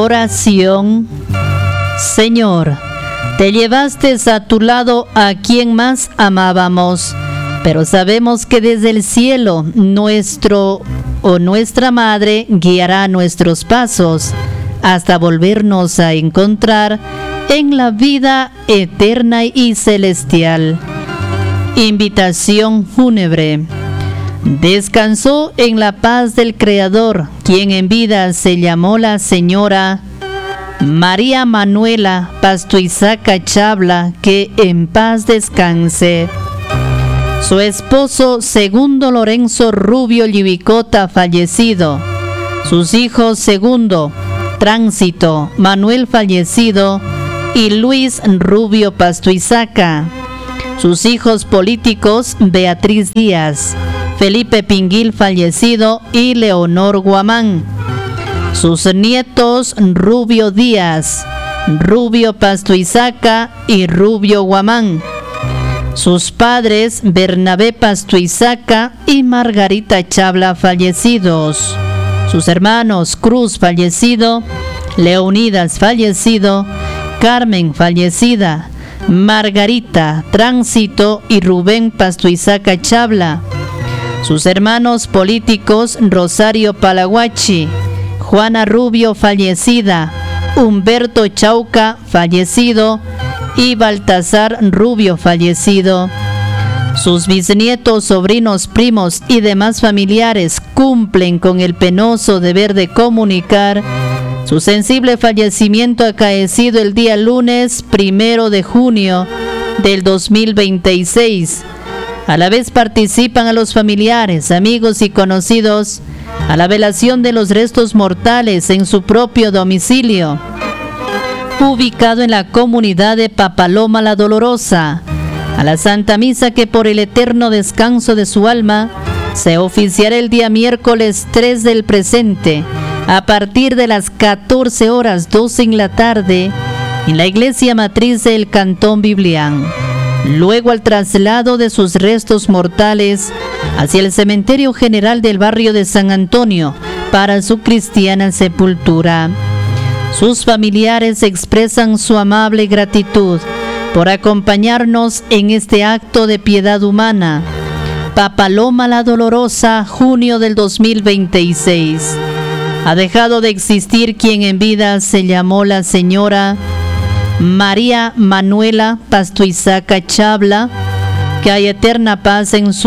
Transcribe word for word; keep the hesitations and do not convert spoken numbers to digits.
Oración. Señor, te llevaste a tu lado a quien más amábamos, pero sabemos que desde el cielo nuestro o nuestra madre guiará nuestros pasos hasta volvernos a encontrar en la vida eterna y celestial. Invitación fúnebre. Descansó en la paz del Creador, quien en vida se llamó la señora María Manuela Pastuizaca Chabla, que en paz descanse. Su esposo Segundo Lorenzo Rubio Llibicota, fallecido. Sus hijos Segundo Tránsito Manuel, fallecido, y Luis Rubio Pastuizaca. Sus hijos políticos Beatriz Díaz, Felipe Pinguil, fallecido, y Leonor Guamán. Sus nietos Rubio Díaz, Rubio Pastuizaca y Rubio Guamán. Sus padres Bernabé Pastuizaca y Margarita Chabla, fallecidos. Sus hermanos Cruz, fallecido, Leonidas, fallecido, Carmen, fallecida, Margarita, Tránsito y Rubén Pastuizaca Chabla. Sus hermanos políticos Rosario Palaguachi, Juana Rubio, fallecida, Humberto Chauca, fallecido, y Baltasar Rubio, fallecido. Sus bisnietos, sobrinos, primos y demás familiares cumplen con el penoso deber de comunicar su sensible fallecimiento acaecido el día lunes primero de junio del dos mil veintiséis. A la vez participan a los familiares, amigos y conocidos a la velación de los restos mortales en su propio domicilio, ubicado en la comunidad de Papaloma la Dolorosa, a la Santa Misa que por el eterno descanso de su alma se oficiará el día miércoles tres del presente, a partir de las catorce horas doce en la tarde, en la iglesia matriz del Cantón Biblián. Luego al traslado de sus restos mortales hacia el cementerio general del barrio de San Antonio para su cristiana sepultura. Sus familiares expresan su amable gratitud por acompañarnos en este acto de piedad humana. Papaloma la Dolorosa, junio del dos mil veintiséis. Ha dejado de existir quien en vida se llamó la señora María Manuela Pastuizaca Chabla, que hay eterna paz en su